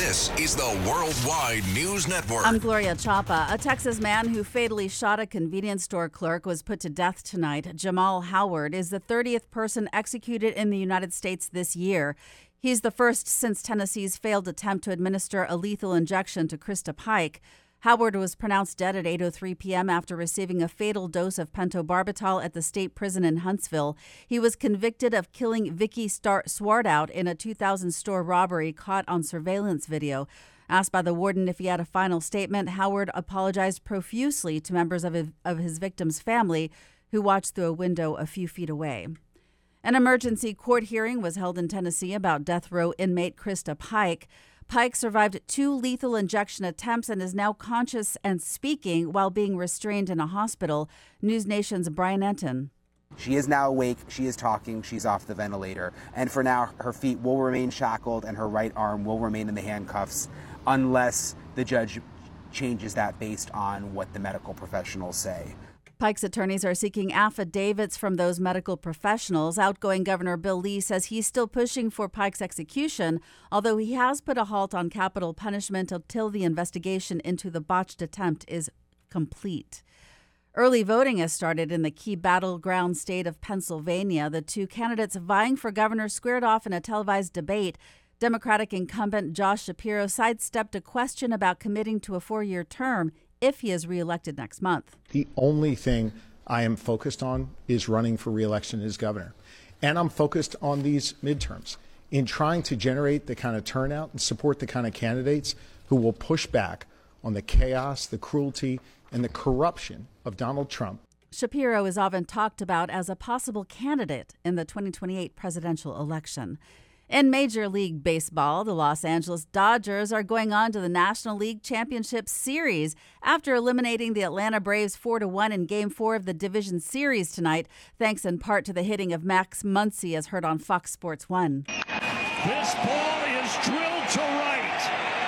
This is the Worldwide News Network. I'm Gloria Chapa. A Texas man who fatally shot a convenience store clerk was put to death tonight. Jamal Howard is the 30th person executed in the United States this year. He's the first since Tennessee's failed attempt to administer a lethal injection to Krista Pike. Howard was pronounced dead at 8:03 p.m. after receiving a fatal dose of pentobarbital at the state prison in Huntsville. He was convicted of killing Vicky Swartout in a 2000 store robbery caught on surveillance video. Asked by the warden if he had a final statement, Howard apologized profusely to members of his victim's family who watched through a window a few feet away. An emergency court hearing was held in Tennessee about death row inmate Krista Pike. Pike survived 2 lethal injection attempts and is now conscious and speaking while being restrained in a hospital. News Nation's Brian Enton. She is now awake, she is talking, she's off the ventilator. And for now, her feet will remain shackled and her right arm will remain in the handcuffs unless the judge changes that based on what the medical professionals say. Pike's attorneys are seeking affidavits from those medical professionals. Outgoing Governor Bill Lee says he's still pushing for Pike's execution, although he has put a halt on capital punishment until the investigation into the botched attempt is complete. Early voting has started in the key battleground state of Pennsylvania. The 2 candidates vying for governor squared off in a televised debate. Democratic incumbent Josh Shapiro sidestepped a question about committing to a 4-year term if he is reelected next month. The only thing I am focused on is running for reelection as governor. And I'm focused on these midterms in trying to generate the kind of turnout and support the kind of candidates who will push back on the chaos, the cruelty, and the corruption of Donald Trump. Shapiro is often talked about as a possible candidate in the 2028 presidential election. In Major League Baseball, the Los Angeles Dodgers are going on to the National League Championship Series after eliminating the Atlanta Braves 4-1 in Game 4 of the Division Series tonight, thanks in part to the hitting of Max Muncy, as heard on Fox Sports 1. This ball is drilled to right.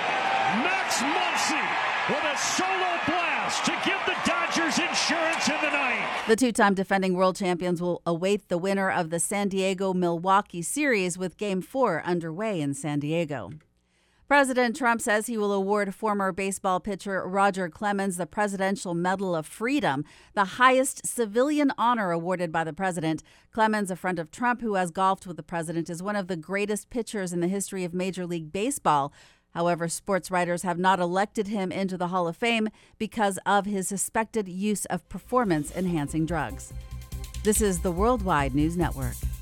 Max Muncy with a solo blast to give the Dodgers insurance in the ninth. The 2-time defending world champions will await the winner of the San Diego-Milwaukee series with Game 4 underway in San Diego. President Trump says he will award former baseball pitcher Roger Clemens the Presidential Medal of Freedom, the highest civilian honor awarded by the president. Clemens, a friend of Trump who has golfed with the president, is one of the greatest pitchers in the history of Major League Baseball. However, sports writers have not elected him into the Hall of Fame because of his suspected use of performance-enhancing drugs. This is the Worldwide News Network.